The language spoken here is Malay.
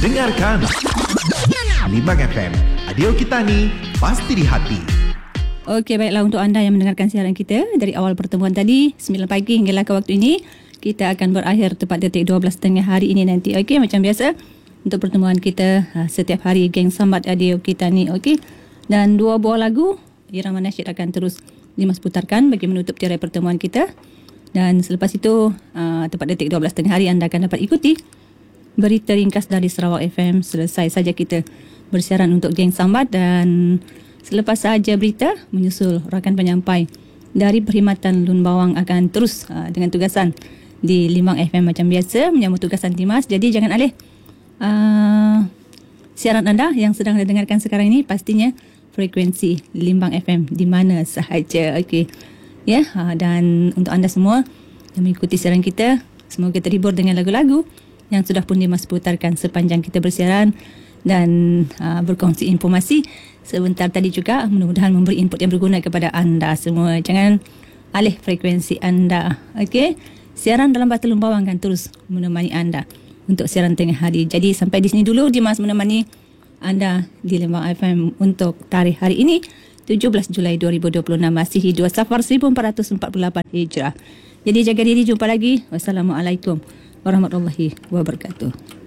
Dengarkan Limbang FM, Radio Kitani, pasti di hati. Okey, baiklah untuk anda yang mendengarkan siaran kita dari awal pertemuan tadi 9 pagi hinggalah ke waktu ini, kita akan berakhir tepat detik 12.30 hari ini nanti. Okey, macam biasa untuk pertemuan kita setiap hari Geng Sambat Radio Kitani. Okey, dan 2 buah lagu irama nasyid akan terus Dimas putarkan bagi menutup tirai pertemuan kita. Dan selepas itu tepat detik 12.30 hari anda akan dapat ikuti berita ringkas dari Sarawak FM. Selesai saja kita bersiaran untuk Geng Sambat, dan selepas saja berita menyusul rakan penyampai dari Perkhidmatan Lun Bawang akan terus dengan tugasan di Limbang FM macam biasa menyambut tugasan Dimas. Jadi jangan alih siaran anda yang sedang anda dengarkan sekarang ini, pastinya frekuensi Limbang FM di mana sahaja. Okey. Ya, dan untuk anda semua yang mengikuti siaran kita, semoga terhibur dengan lagu-lagu yang sudah pun Dimas putarkan sepanjang kita bersiaran, dan berkongsi informasi sebentar tadi juga mudah-mudahan memberi input yang berguna kepada anda semua. Jangan alih frekuensi anda. Okey, siaran dalam Batu Lun Bawang akan terus menemani anda untuk siaran tengah hari. Jadi sampai di sini dulu Dimas menemani anda di Limbang FM untuk tarikh hari ini 17 Julai 2026 Masihi 2 Safar 1448 Hijrah. Jadi jaga diri, jumpa lagi. Wassalamualaikum warahmatullahi wabarakatuh.